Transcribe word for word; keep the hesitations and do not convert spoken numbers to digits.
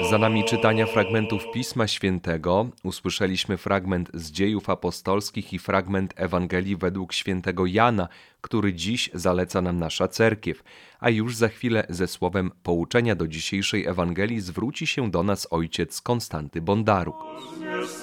Za nami czytania fragmentów Pisma Świętego. Usłyszeliśmy fragment z Dziejów Apostolskich i fragment Ewangelii według świętego Jana, który dziś zaleca nam nasza cerkiew. A już za chwilę ze słowem pouczenia do dzisiejszej Ewangelii zwróci się do nas ojciec Konstanty Bondaruk.